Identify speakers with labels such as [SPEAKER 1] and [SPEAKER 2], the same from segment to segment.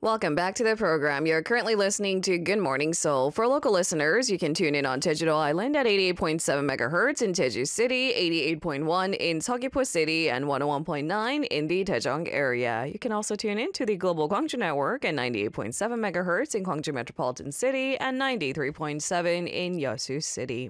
[SPEAKER 1] Welcome back to the program. You're currently listening to Good Morning Seoul. For local listeners, you can tune in on Jeju Island at 88.7 megahertz, in Jeju City, 88.1 in Seogwipo City, and 101.9 in the Daejeong area. You can also tune in to the Global Gwangju Network at 98.7 megahertz in Gwangju Metropolitan City and 93.7 in Yeosu City.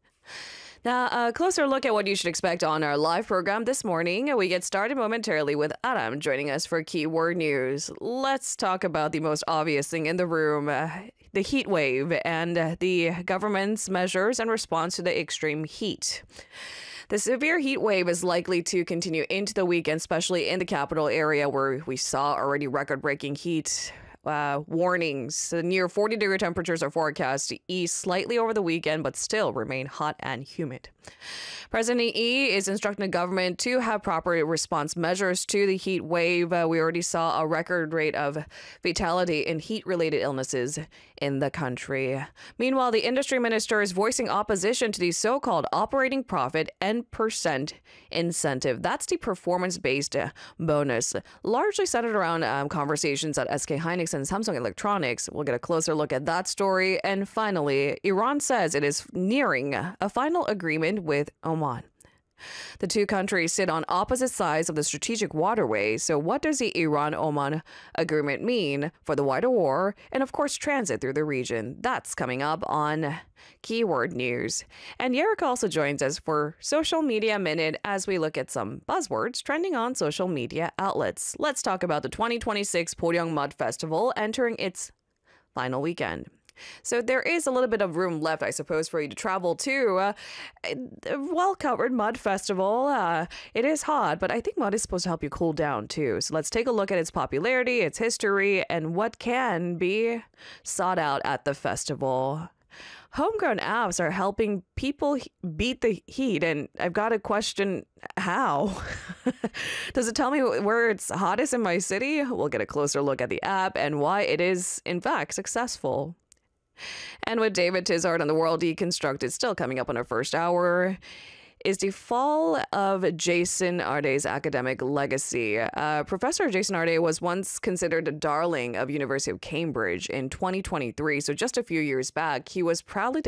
[SPEAKER 1] Now, a closer look at what you should expect on our live program this morning. We get started momentarily with Aram joining us for Keyword News. Let's talk about the most obvious thing in the room, the heat wave and the government's measures in response to the extreme heat. The severe heat wave is likely to continue into the weekend, especially in the capital area where we saw already record-breaking heat warnings. Near 40-degree temperatures are forecast to ease slightly over the weekend, but still remain hot and humid. President Lee is instructing the government to have proper response measures to the heat wave. We already saw a record rate of fatality in heat-related illnesses in the country. Meanwhile, the industry minister is voicing opposition to the so-called operating profit N% incentive. That's the performance-based bonus, largely centered around conversations at SK Hynix and Samsung Electronics. We'll get a closer look at that story. And finally, Iran says it is nearing a final agreement with Oman. The two countries sit on opposite sides of the strategic waterway. So what does the Iran-Oman agreement mean for the wider war and, of course, transit through the region? That's coming up on Keyword News. And Yerika also joins us for Social Media Minute as we look at some buzzwords trending on social media outlets. Let's talk about the 2026 Poryong Mud Festival entering its final weekend. So there is a little bit of room left, I suppose, for you to travel to a well-covered mud festival. It is hot, but I think mud is supposed to help you cool down, too. So let's take a look at its popularity, its history, and what can be sought out at the festival. Homegrown apps are helping people beat the heat, and I've got to question how. Does it tell me where it's hottest in my city? We'll get a closer look at the app and why it is, in fact, successful. And with David Tizard on the World Deconstructed still coming up on our first hour, is the fall of Jason Arday's academic legacy. Professor Jason Arday was once considered a darling of University of Cambridge in 2023. So just a few years back, he was proudly